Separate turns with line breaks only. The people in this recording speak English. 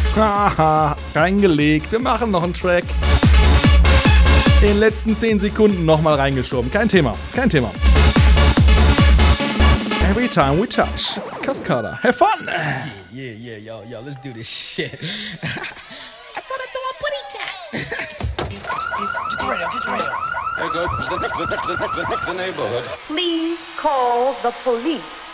Haha, reingelegt. Wir machen noch einen Track. Den letzten 10 Sekunden nochmal reingeschoben. Kein Thema. Every time we touch. Cascada. Have fun!
Yeah, yo, let's do this shit. I thought I threw a booty chat. Get ready.
There goes the neighborhood.
Please call the police.